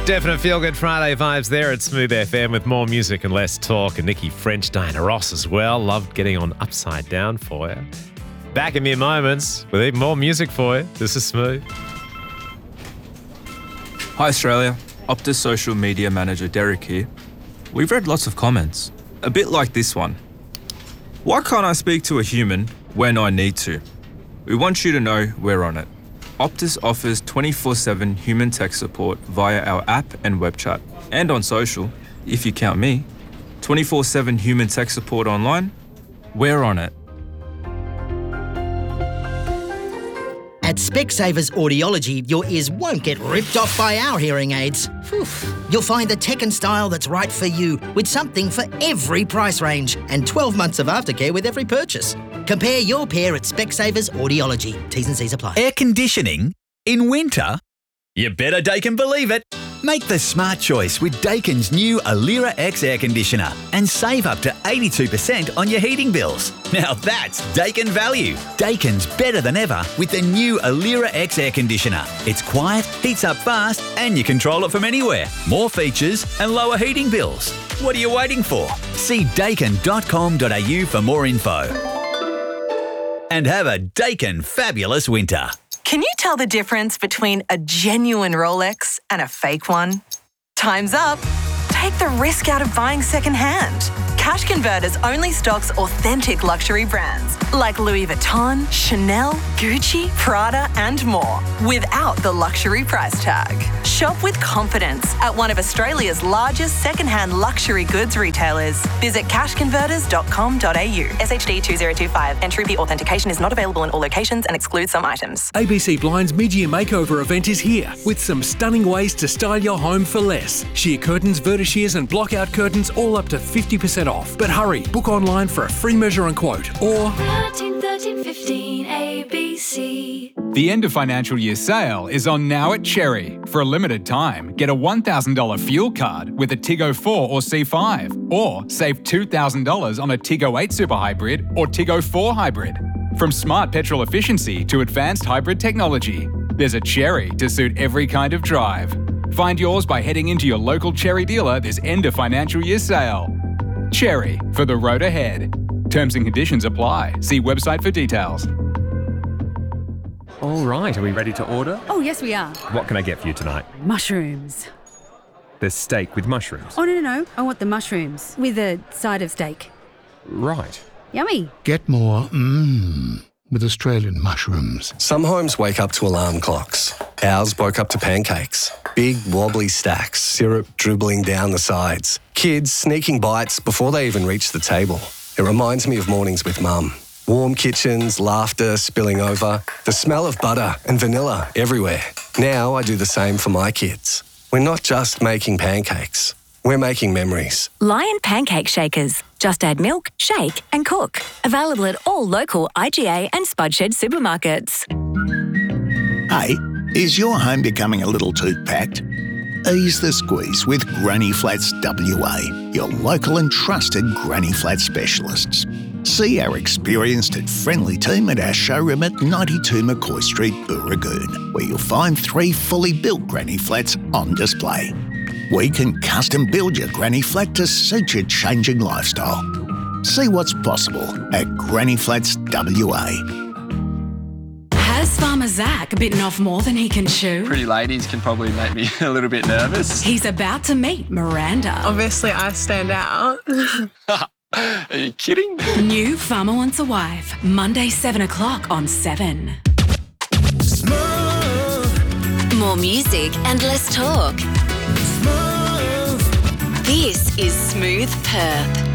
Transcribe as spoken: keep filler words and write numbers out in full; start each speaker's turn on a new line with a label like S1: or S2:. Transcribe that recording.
S1: Definite feel-good Friday vibes there at Smooth F M with more music and less talk. And Nikki French, Diana Ross as well. Loved getting on Upside Down for you. Back in mere moments with even more music for you. This is Smooth.
S2: Hi Australia, Optus social media manager Derek here. We've read lots of comments, a bit like this one. Why can't I speak to a human when I need to? We want you to know we're on it. Optus offers twenty-four seven human tech support via our app and web chat. And on social, if you count me, twenty-four seven human tech support online, we're on it.
S3: At Specsavers Audiology, your ears won't get ripped off by our hearing aids. Whew. You'll find the tech and style that's right for you, with something for every price range and twelve months of aftercare with every purchase. Compare your pair at Specsavers Audiology. T's and C's apply.
S4: Air conditioning in winter? You better Daikin believe it. Make the smart choice with Daikin's new Alira X air conditioner and save up to eighty-two percent on your heating bills. Now that's Daikin value. Daikin's better than ever with the new Alira X air conditioner. It's quiet, heats up fast, and you control it from anywhere. More features and lower heating bills. What are you waiting for? See daikin dot com dot a u for more info. And have a Daikin fabulous winter.
S5: Can you tell the difference between a genuine Rolex and a fake one? Time's up. Take the risk out of buying secondhand. Cash Converters only stocks authentic luxury brands like Louis Vuitton, Chanel, Gucci, Prada, and more without the luxury price tag. Shop with confidence at one of Australia's largest secondhand luxury goods retailers. Visit cash converters dot com dot a u. S H D two zero two five. Entry fee authentication is not available in all locations and excludes some items.
S6: A B C Blind's mid-year makeover event is here with some stunning ways to style your home for less. Sheer curtains, vertishears and block-out curtains all up to fifty percent off. But hurry, book online for a free measure and quote or
S7: thirteen thirteen fifteen A B C.
S8: The end of financial year sale is on now at Cherry. For a limited time, get a one thousand dollars fuel card with a Tiggo four or C five, or save two thousand dollars on a Tiggo eight Super Hybrid or Tiggo four Hybrid. From smart petrol efficiency to advanced hybrid technology, there's a Cherry to suit every kind of drive. Find yours by heading into your local Cherry dealer this end of financial year sale. Cherry, for the road ahead. Terms and conditions apply. See website for details.
S9: All right, are we ready to order?
S10: Oh, yes, we are.
S9: What can I get for you tonight?
S10: Mushrooms.
S9: There's steak with mushrooms.
S10: Oh, no, no, no. I want the mushrooms with a side of steak.
S9: Right.
S10: Yummy.
S11: Get more mmm with Australian mushrooms.
S12: Some homes wake up to alarm clocks. Ours woke up to pancakes. Big wobbly stacks, syrup dribbling down the sides. Kids sneaking bites before they even reach the table. It reminds me of mornings with Mum. Warm kitchens, laughter spilling over, the smell of butter and vanilla everywhere. Now I do the same for my kids. We're not just making pancakes. We're making memories.
S13: Lion Pancake Shakers. Just add milk, shake and cook. Available at all local I G A and Spudshed supermarkets.
S14: Hey, is your home becoming a little too packed? Ease the squeeze with Granny Flats W A, your local and trusted Granny Flat specialists. See our experienced and friendly team at our showroom at ninety-two McCoy Street, Booragoon, where you'll find three fully built Granny Flats on display. We can custom build your Granny Flat to suit your changing lifestyle. See what's possible at Granny Flats W A.
S15: Has Farmer Zach bitten off more than he can chew?
S16: Pretty ladies can probably make me a little bit nervous.
S15: He's about to meet Miranda.
S17: Obviously, I stand out.
S16: Are you kidding?
S15: New Farmer Wants a Wife, Monday, seven o'clock on seven.
S13: Smooth. More music and less talk. Smooth. This is Smooth Perth.